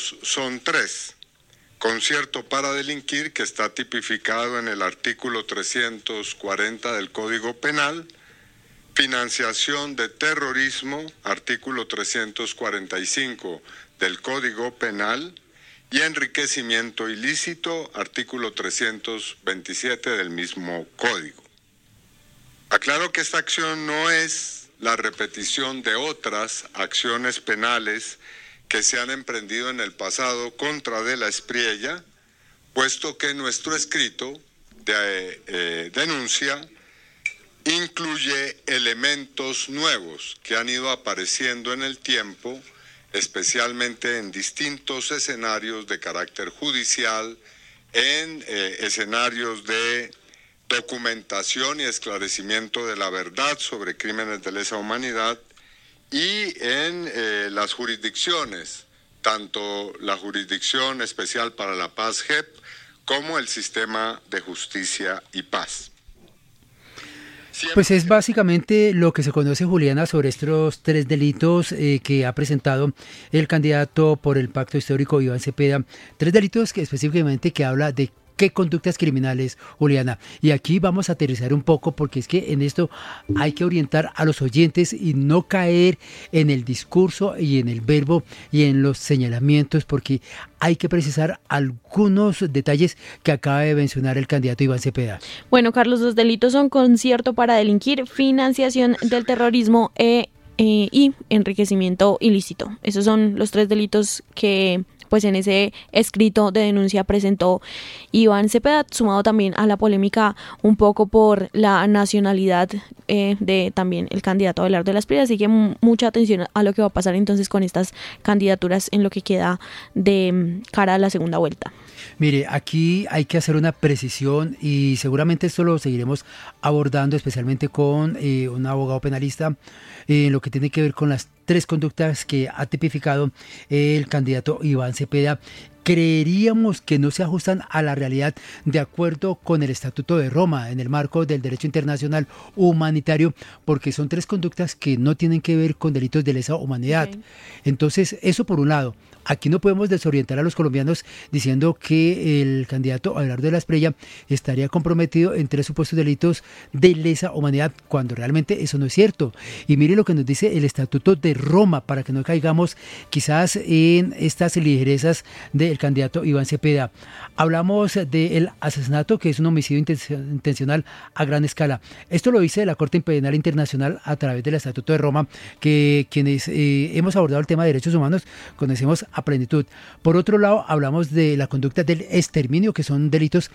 delitos son 3. Concierto para delinquir, que está tipificado en el artículo 340 del Código Penal. Financiación de terrorismo, artículo 345 del Código Penal. Y enriquecimiento ilícito, artículo 327 del mismo Código. Aclaro que esta acción no es la repetición de otras acciones penales que se han emprendido en el pasado contra De la Espriella, puesto que nuestro escrito de denuncia incluye elementos nuevos que han ido apareciendo en el tiempo, especialmente en distintos escenarios de carácter judicial, en escenarios de documentación y esclarecimiento de la verdad sobre crímenes de lesa humanidad, y en las jurisdicciones, tanto la Jurisdicción Especial para la Paz, JEP, como el Sistema de Justicia y Paz. Pues es básicamente lo que se conoce, Juliana, sobre estos 3 delitos que ha presentado el candidato por el Pacto Histórico, Iván Cepeda. 3 delitos que específicamente que habla de qué conductas criminales, Juliana. Y aquí vamos a aterrizar un poco, porque es que en esto hay que orientar a los oyentes y no caer en el discurso y en el verbo y en los señalamientos, porque hay que precisar algunos detalles que acaba de mencionar el candidato Iván Cepeda. Bueno, Carlos, los delitos son concierto para delinquir, financiación del terrorismo y enriquecimiento ilícito. Esos son los 3 delitos que pues en ese escrito de denuncia presentó Iván Cepeda, sumado también a la polémica un poco por la nacionalidad de también el candidato Abelardo de la Espriella. Así que mucha atención a lo que va a pasar entonces con estas candidaturas en lo que queda de cara a la segunda vuelta. Mire, aquí hay que hacer una precisión y seguramente esto lo seguiremos abordando, especialmente con un abogado penalista, en lo que tiene que ver con las 3 conductas que ha tipificado el candidato Iván Cepeda. Creeríamos que no se ajustan a la realidad de acuerdo con el Estatuto de Roma en el marco del derecho internacional humanitario, porque son 3 conductas que no tienen que ver con delitos de lesa humanidad. Okay. Entonces, eso por un lado. Aquí no podemos desorientar a los colombianos diciendo que el candidato Abelardo de la Espriella estaría comprometido en 3 supuestos delitos de lesa humanidad, cuando realmente eso no es cierto. Y mire lo que nos dice el Estatuto de Roma, para que no caigamos quizás en estas ligerezas del candidato Iván Cepeda. Hablamos del asesinato, que es un homicidio intencional a gran escala. Esto lo dice la Corte Penal Internacional a través del Estatuto de Roma, que quienes hemos abordado el tema de derechos humanos conocemos a plenitud. Por otro lado, hablamos de la conducta del exterminio, que son delitos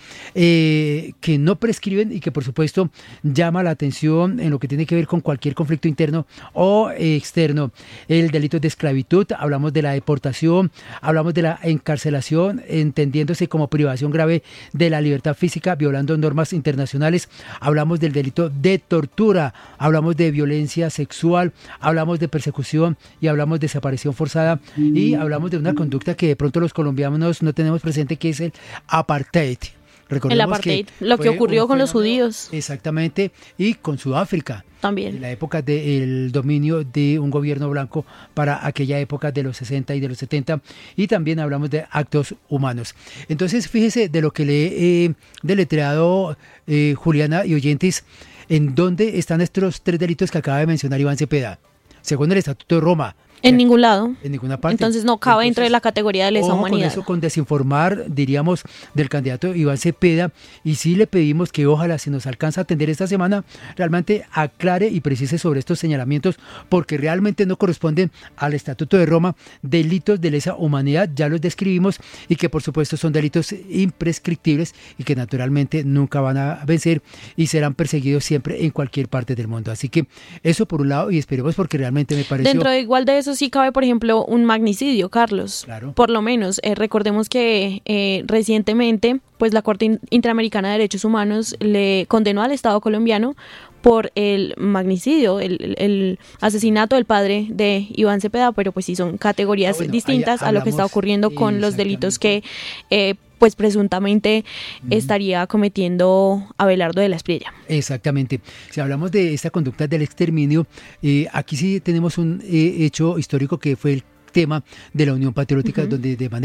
que no prescriben y que por supuesto llama la atención en lo que tiene que ver con cualquier conflicto interno o externo. El delito de esclavitud, hablamos de la deportación, hablamos de la encarcelación, entendiéndose como privación grave de la libertad física, violando normas internacionales. Hablamos del delito de tortura, hablamos de violencia sexual, hablamos de persecución y hablamos de desaparición forzada, y hablamos de una conducta que de pronto los colombianos no tenemos presente, que es el apartheid. Recordemos el apartheid, lo que ocurrió con los judíos. Exactamente, y con Sudáfrica. También. En la época del dominio de un gobierno blanco para aquella época de los 60 y de los 70, y también hablamos de actos humanos. Entonces, fíjese de lo que le he deletreado, Juliana y oyentes, en dónde están estos 3 delitos que acaba de mencionar Iván Cepeda, según el Estatuto de Roma. En ningún lado. En ninguna parte. Entonces no cabe dentro de la categoría de lesa humanidad. Con eso, con desinformar, diríamos, del candidato Iván Cepeda. Y sí le pedimos que ojalá, si nos alcanza a atender esta semana, realmente aclare y precise sobre estos señalamientos, porque realmente no corresponden al Estatuto de Roma. Delitos de lesa humanidad, ya los describimos, y que por supuesto son delitos imprescriptibles y que naturalmente nunca van a vencer y serán perseguidos siempre en cualquier parte del mundo. Así que eso por un lado, y esperemos, porque realmente me pareció... Dentro de igual de eso sí cabe, por ejemplo, un magnicidio, Carlos. Claro. Por lo menos, recordemos que recientemente, pues la Corte Interamericana de Derechos Humanos le condenó al Estado colombiano por el magnicidio, el asesinato del padre de Iván Cepeda, pero pues sí son categorías distintas a lo que está ocurriendo con los delitos que pues presuntamente estaría cometiendo Abelardo de la Espriella. Exactamente. Si hablamos de esta conducta del exterminio, aquí sí tenemos un hecho histórico que fue el tema de la Unión Patriótica, donde de manera